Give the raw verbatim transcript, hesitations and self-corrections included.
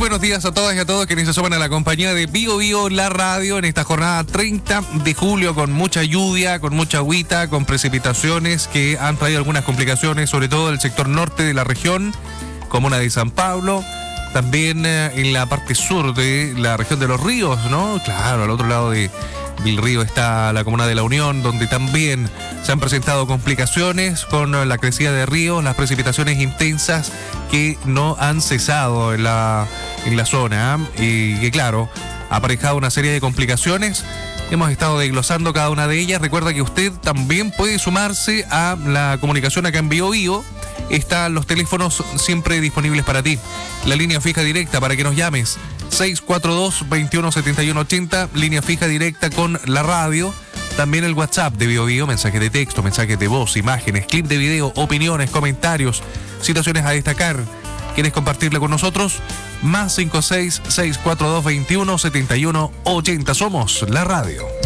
buenos días a todas y a todos quienes se suman a la compañía de Bio Bio, la radio, en esta jornada treinta de julio, con mucha lluvia, con mucha agüita, con precipitaciones que han traído algunas complicaciones, sobre todo en el sector norte de la región, comuna de San Pablo, también eh, en la parte sur de la región de Los Ríos, ¿no? Claro, al otro lado de, del río está la comuna de La Unión, donde también se han presentado complicaciones con la crecida de ríos, las precipitaciones intensas que no han cesado en la, en la zona, ¿eh? Y que, claro, ha aparejado una serie de complicaciones. Hemos estado desglosando cada una de ellas. Recuerda que usted también puede sumarse a la comunicación acá en Bio Bio. Están los teléfonos siempre disponibles para ti. La línea fija directa para que nos llames, seis cuatro dos, veintiuno setenta y uno ochenta, línea fija directa con la radio. También el WhatsApp de Bio Bio, mensajes de texto, mensajes de voz, imágenes, clip de video, opiniones, comentarios, situaciones a destacar. ¿Quieres compartirle con nosotros? Más cinco seis, seis cuatro dos, veintiuno setenta y uno ochenta. Somos la radio.